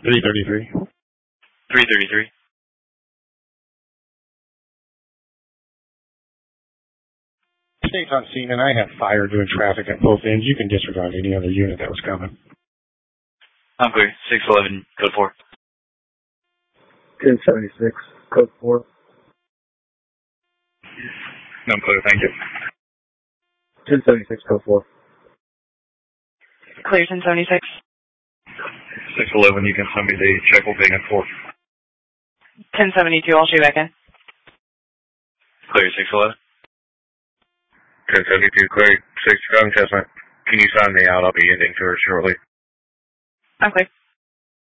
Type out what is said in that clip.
333. 333. State's on scene, and I have fire doing traffic at both ends. You can disregard any other unit that was coming. I'm clear. 611, code 4. 1076, code 4. I'm clear, thank you. 1076, code 4. Clear 1076. 611, you can send me the check will be in 4. 1072, I'll show you back in. Clear 611. 1072, clear. 6 Chestnut. Can you sign me out? I'll be ending tours shortly. I'm clear.